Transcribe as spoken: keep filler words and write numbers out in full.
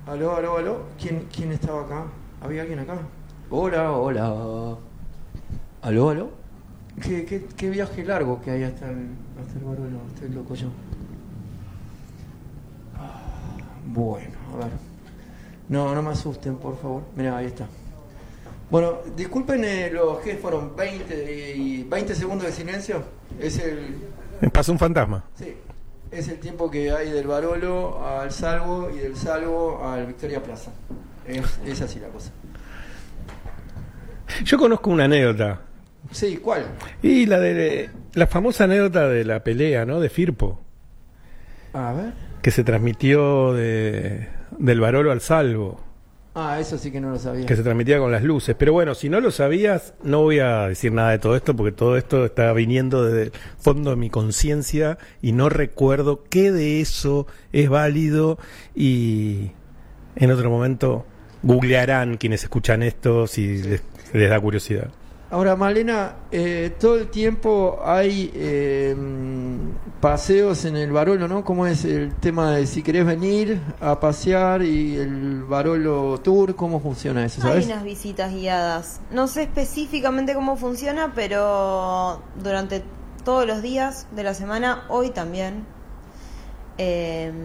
Aló, aló, aló. ¿Quién, quién estaba acá? ¿Había alguien acá? Hola, hola. Aló, aló. ¿Qué, qué, qué viaje largo que hay hasta el, hasta el Barolo? Estoy loco yo. Bueno, a ver. No, no me asusten, por favor. Mirá, ahí está. Bueno, disculpen eh, los que fueron veinte, y veinte segundos de silencio. Es el... Me pasó un fantasma. Sí. Es el tiempo que hay del Barolo al Salvo y del Salvo al Victoria Plaza. Es, es así la cosa. Yo conozco una anécdota. Sí, ¿cuál? Y la de la famosa anécdota de la pelea, ¿no? De Firpo. A ver. Que se transmitió de, del Barolo al Salvo. Ah, eso sí que no lo sabía. Que se transmitía con las luces. Pero bueno, si no lo sabías, no voy a decir nada de todo esto, porque todo esto está viniendo desde el fondo de mi conciencia y no recuerdo qué de eso es válido. Y en otro momento googlearán quienes escuchan esto si les, les da curiosidad. Ahora, Malena, eh, todo el tiempo hay eh, paseos en el Barolo, ¿no? ¿Cómo es el tema de si querés venir a pasear y el Barolo Tour? ¿Cómo funciona eso, sabes? Hay unas visitas guiadas. No sé específicamente cómo funciona, pero durante todos los días de la semana, hoy también, eh,